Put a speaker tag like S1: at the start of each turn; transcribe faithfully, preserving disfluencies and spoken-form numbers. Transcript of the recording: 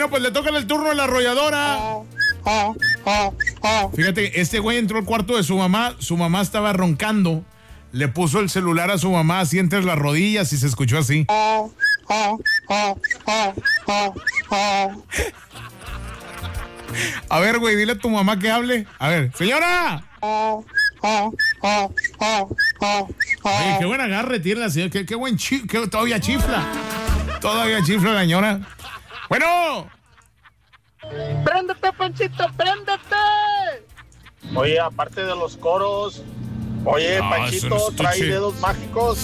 S1: Bueno, pues le toca el turno a la arrolladora. Fíjate, este güey entró al cuarto de su mamá. Su mamá estaba roncando. Le puso el celular a su mamá así entre las rodillas y se escuchó así. A ver, güey, dile a tu mamá que hable. A ver, señora. Oye, qué buen agarre tiene la señora. Qué, qué buen chi, que todavía chifla. Todavía chifla la señora. Bueno.
S2: ¡Préndete, Panchito, préndete! Oye, aparte de los coros, oye,
S1: No,
S2: Panchito,
S1: eso es
S2: trae
S1: chichi.
S2: dedos mágicos.